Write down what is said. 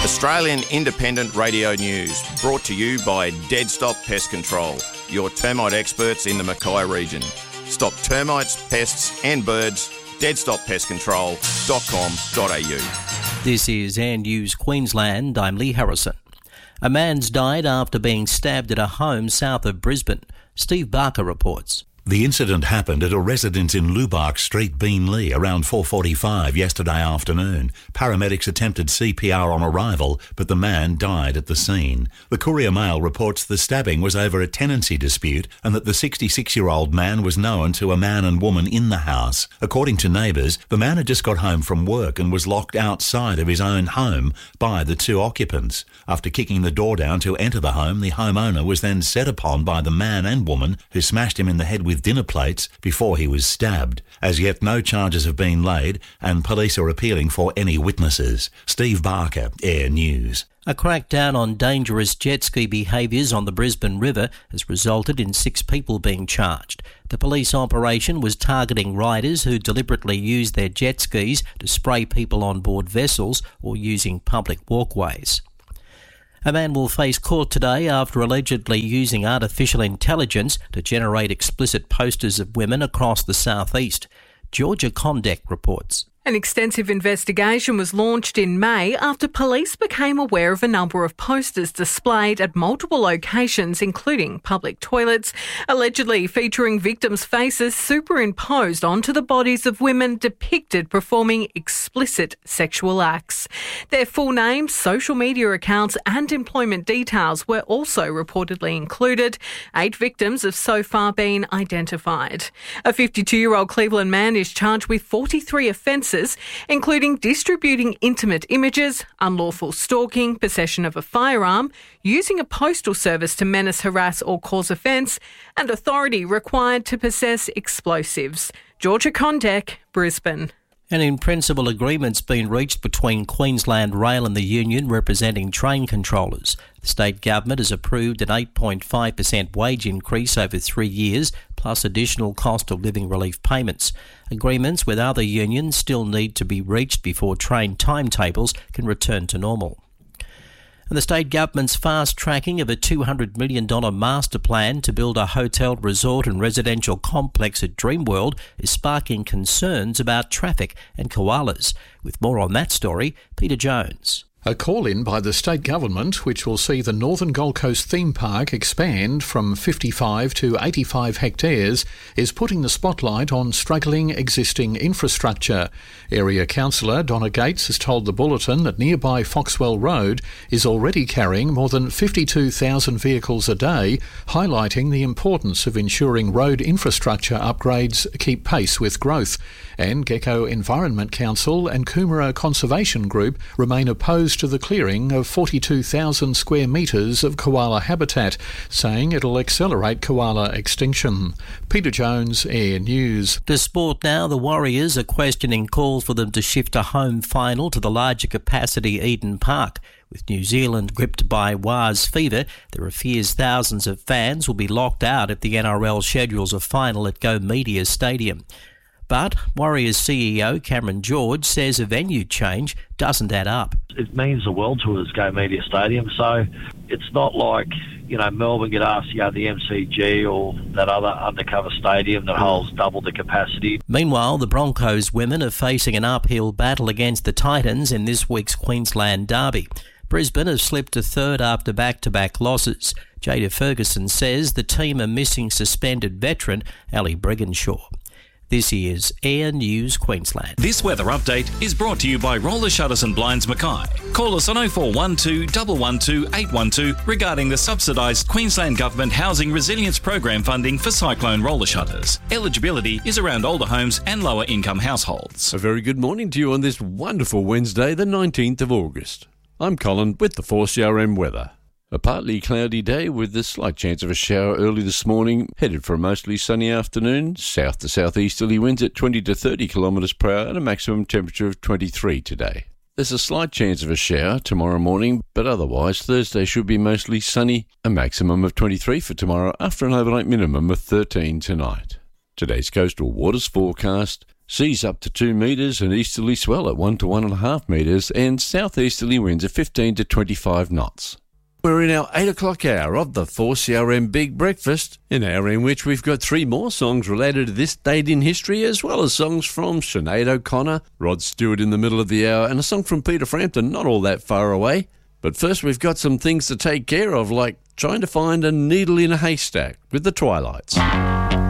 Australian Independent Radio News, brought to you by Dead Stop Pest Control, your termite experts in the Mackay region. Stop termites, pests and birds. deadstoppestcontrol.com.au. This is Air News Queensland. I'm Lee Harrison. A man's died after being stabbed at a home south of Brisbane. Steve Barker reports. The incident happened at a residence in Lubark Street, Beenleigh, around 4:45 yesterday afternoon. Paramedics attempted CPR on arrival, but the man died at the scene. The Courier Mail reports the stabbing was over a tenancy dispute and that the 66-year-old man was known to a man and woman in the house. According to neighbours, the man had just got home from work and was locked outside of his own home by the two occupants. After kicking the door down to enter the home, the homeowner was then set upon by the man and woman, who smashed him in the head with dinner plates before he was stabbed. As yet, no charges have been laid and police are appealing for any witnesses. Steve Barker, Air News. A crackdown on dangerous jet ski behaviours on the Brisbane River has resulted in 6 people being charged. The police operation was targeting riders who deliberately use their jet skis to spray people on board vessels or using public walkways. A man will face court today after allegedly using artificial intelligence to generate explicit posters of women across the southeast. Georgia Condek reports. An extensive investigation was launched in May after police became aware of a number of posters displayed at multiple locations, including public toilets, allegedly featuring victims' faces superimposed onto the bodies of women depicted performing explicit sexual acts. Their full names, social media accounts and employment details were also reportedly included. 8 victims have so far been identified. A 52-year-old Cleveland man is charged with 43 offences, including distributing intimate images, unlawful stalking, possession of a firearm, using a postal service to menace, harass or cause offence, and authority required to possess explosives. Georgia Condek, Brisbane. An in-principle agreement's been reached between Queensland Rail and the union representing train controllers. The state government has approved an 8.5% wage increase over 3 years, plus additional cost of living relief payments. Agreements with other unions still need to be reached before train timetables can return to normal. And the state government's fast-tracking of a $200 million master plan to build a hotel, resort and residential complex at Dreamworld is sparking concerns about traffic and koalas. With more on that story, Peter Jones. A call-in by the state government, which will see the Northern Gold Coast theme park expand from 55 to 85 hectares, is putting the spotlight on struggling existing infrastructure. Area Councillor Donna Gates has told the Bulletin that nearby Foxwell Road is already carrying more than 52,000 vehicles a day, highlighting the importance of ensuring road infrastructure upgrades keep pace with growth. And Gecko Environment Council and Coomera Conservation Group remain opposed to the clearing of 42,000 square metres of koala habitat, saying it'll accelerate koala extinction. Peter Jones, Air News. To sport now, the Warriors are questioning calls for them to shift a home final to the larger capacity Eden Park. With New Zealand gripped by Waz fever, there are fears thousands of fans will be locked out if the NRL schedules a final at Go Media Stadium. But Warriors CEO Cameron George says a venue change doesn't add up. It means the world to us, Go Media Stadium, so it's not like, Melbourne get asked to go to the MCG or that other undercover stadium that holds double the capacity. Meanwhile, the Broncos women are facing an uphill battle against the Titans in this week's Queensland Derby. Brisbane have slipped to third after back-to-back losses. Jada Ferguson says the team are missing suspended veteran Ali Brigginshaw. This is Air News Queensland. This weather update is brought to you by Roller Shutters and Blinds Mackay. Call us on 0412 112 812 regarding the subsidised Queensland Government Housing Resilience Program funding for cyclone roller shutters. Eligibility is around older homes and lower income households. A very good morning to you on this wonderful Wednesday, the 19th of August. I'm Colin with the 4CRM weather. A partly cloudy day with a slight chance of a shower early this morning, headed for a mostly sunny afternoon, south to southeasterly winds at 20 to 30 kilometres per hour and a maximum temperature of 23 today. There's a slight chance of a shower tomorrow morning, but otherwise Thursday should be mostly sunny, a maximum of 23 for tomorrow after an overnight minimum of 13 tonight. Today's coastal waters forecast: Seas up to 2 metres and easterly swell at 1 to 1.5 metres and southeasterly winds at 15 to 25 knots. We're in our 8 o'clock hour of the 4CRM Big Breakfast, an hour in which we've got 3 more songs related to this date in history, as well as songs from Sinead O'Connor, Rod Stewart in the middle of the hour, and a song from Peter Frampton not all that far away. But first we've got some things to take care of, like trying to find a needle in a haystack with the Twilights.